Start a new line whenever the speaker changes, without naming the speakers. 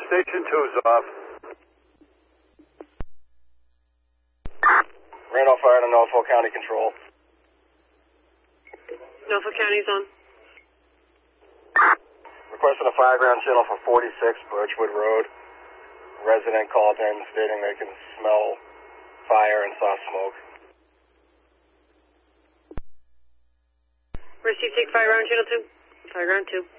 Station 2's off.
Randolph Fire to Norfolk County Control.
Norfolk County's on.
Requesting a fireground channel for 46 Birchwood Road. Resident called in stating they can smell fire and saw smoke.
Receive, take fireground channel 2. Fireground 2.